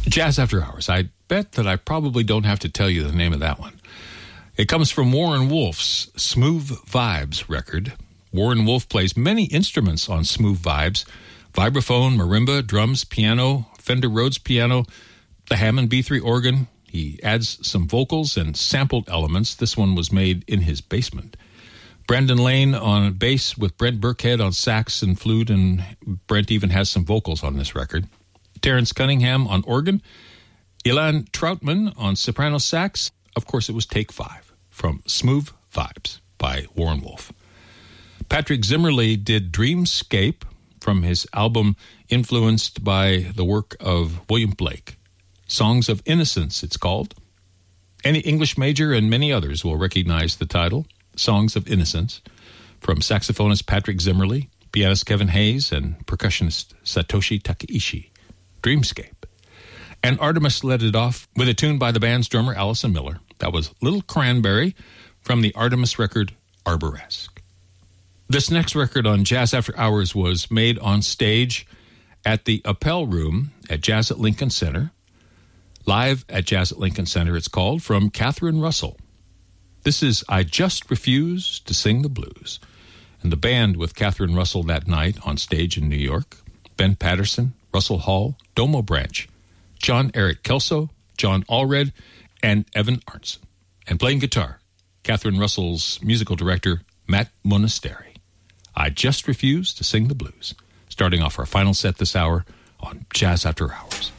Jazz After Hours. I bet that I probably don't have to tell you the name of that one. It comes from Warren Wolf's Smooth Vibes record. Warren Wolf plays many instruments on Smooth Vibes: vibraphone, marimba, drums, piano, Fender Rhodes piano, the Hammond B3 organ. He adds some vocals and sampled elements. This one was made in his basement. Brandon Lane on bass with Brent Burkhead on sax and flute, and Brent even has some vocals on this record. Terrence Cunningham on organ. Ilan Troutman on soprano sax. Of course, it was Take 5 from Smooth Vibes by Warren Wolf. Patrick Zimmerly did Dreamscape from his album influenced by the work of William Blake. Songs of Innocence, it's called. Any English major and many others will recognize the title, Songs of Innocence, from saxophonist Patrick Zimmerly, pianist Kevin Hayes, and percussionist Satoshi Takeishi. Dreamscape. And Artemis led it off with a tune by the band's drummer Allison Miller. That was Little Cranberry from the Artemis record Arboresque. This next record on Jazz After Hours was made on stage at the Appel Room at Jazz at Lincoln Center. Live at Jazz at Lincoln Center, it's called, from Catherine Russell. This is I Just Refuse to Sing the Blues. And the band with Catherine Russell that night on stage in New York: Ben Patterson, Russell Hall, Domo Branch, John Eric Kelso, John Allred, and Evan Arnson. And playing guitar, Catherine Russell's musical director, Matt Monasteri. I Just Refuse to Sing the Blues. Starting off our final set this hour on Jazz After Hours.